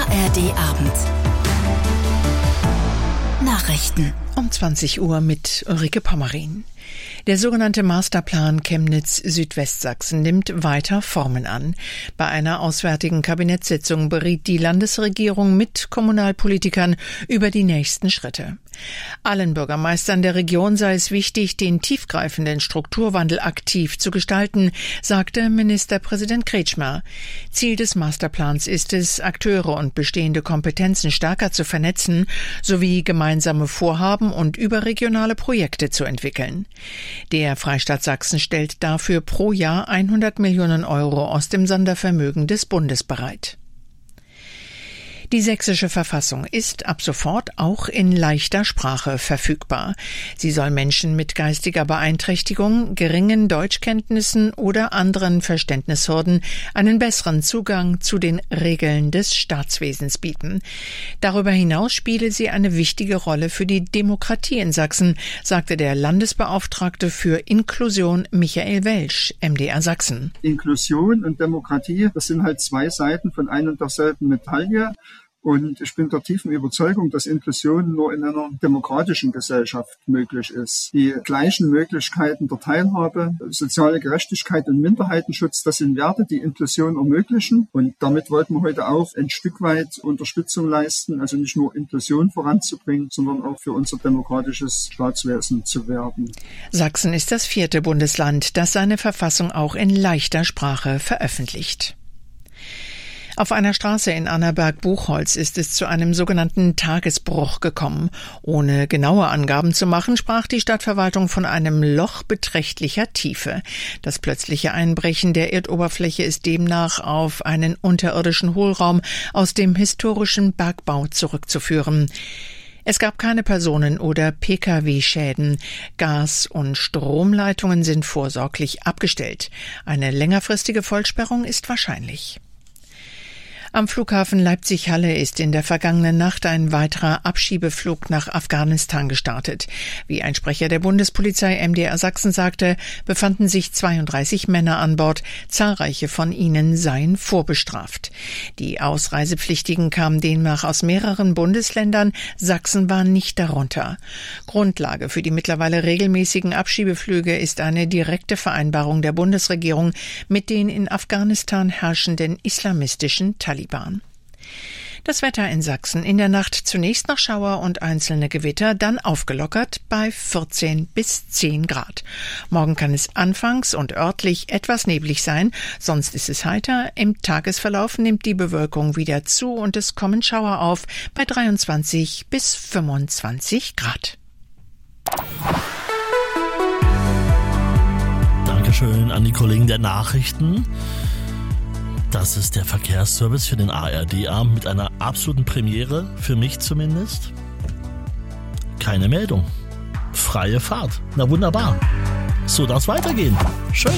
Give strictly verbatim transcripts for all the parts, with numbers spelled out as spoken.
A R D-Abend. Nachrichten. Um zwanzig Uhr mit Ulrike Pommerin. Der sogenannte Masterplan Chemnitz-Südwestsachsen nimmt weiter Formen an. Bei einer auswärtigen Kabinettssitzung beriet die Landesregierung mit Kommunalpolitikern über die nächsten Schritte. Allen Bürgermeistern der Region sei es wichtig, den tiefgreifenden Strukturwandel aktiv zu gestalten, sagte Ministerpräsident Kretschmer. Ziel des Masterplans ist es, Akteure und bestehende Kompetenzen stärker zu vernetzen, sowie gemeinsame Vorhaben und überregionale Projekte zu entwickeln. Der Freistaat Sachsen stellt dafür pro Jahr hundert Millionen Euro aus dem Sondervermögen des Bundes bereit. Die sächsische Verfassung ist ab sofort auch in leichter Sprache verfügbar. Sie soll Menschen mit geistiger Beeinträchtigung, geringen Deutschkenntnissen oder anderen Verständnishürden einen besseren Zugang zu den Regeln des Staatswesens bieten. Darüber hinaus spiele sie eine wichtige Rolle für die Demokratie in Sachsen, sagte der Landesbeauftragte für Inklusion Michael Welsch, M D R Sachsen. Inklusion und Demokratie, das sind halt zwei Seiten von ein und derselben Medaille. Und ich bin der tiefen Überzeugung, dass Inklusion nur in einer demokratischen Gesellschaft möglich ist. Die gleichen Möglichkeiten der Teilhabe, soziale Gerechtigkeit und Minderheitenschutz, das sind Werte, die Inklusion ermöglichen. Und damit wollten wir heute auch ein Stück weit Unterstützung leisten, also nicht nur Inklusion voranzubringen, sondern auch für unser demokratisches Staatswesen zu werben. Sachsen ist das vierte Bundesland, das seine Verfassung auch in leichter Sprache veröffentlicht. Auf einer Straße in Annaberg-Buchholz ist es zu einem sogenannten Tagesbruch gekommen. Ohne genaue Angaben zu machen, sprach die Stadtverwaltung von einem Loch beträchtlicher Tiefe. Das plötzliche Einbrechen der Erdoberfläche ist demnach auf einen unterirdischen Hohlraum aus dem historischen Bergbau zurückzuführen. Es gab keine Personen- oder Pkw-Schäden. Gas- und Stromleitungen sind vorsorglich abgestellt. Eine längerfristige Vollsperrung ist wahrscheinlich. Am Flughafen Leipzig-Halle ist in der vergangenen Nacht ein weiterer Abschiebeflug nach Afghanistan gestartet. Wie ein Sprecher der Bundespolizei M D R Sachsen sagte, befanden sich zweiunddreißig Männer an Bord. Zahlreiche von ihnen seien vorbestraft. Die Ausreisepflichtigen kamen demnach aus mehreren Bundesländern. Sachsen war nicht darunter. Grundlage für die mittlerweile regelmäßigen Abschiebeflüge ist eine direkte Vereinbarung der Bundesregierung mit den in Afghanistan herrschenden islamistischen Taliban. Das Wetter in Sachsen: in der Nacht zunächst noch Schauer und einzelne Gewitter, dann aufgelockert bei vierzehn bis zehn Grad. Morgen kann es anfangs und örtlich etwas neblig sein, sonst ist es heiter. Im Tagesverlauf nimmt die Bewölkung wieder zu und es kommen Schauer auf bei dreiundzwanzig bis fünfundzwanzig Grad. Dankeschön an die Kollegen der Nachrichten. Das ist der Verkehrsservice für den A R D-Abend mit einer absoluten Premiere, für mich zumindest. Keine Meldung. Freie Fahrt. Na wunderbar. So darf es weitergehen. Schön.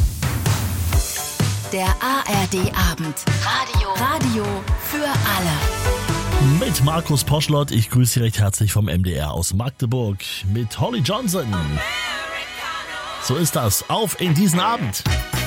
Der A R D-Abend. Radio. Radio für alle. Mit Markus Poschlott. Ich grüße Sie recht herzlich vom M D R aus Magdeburg. Mit Holly Johnson. So ist das. Auf in diesen Abend.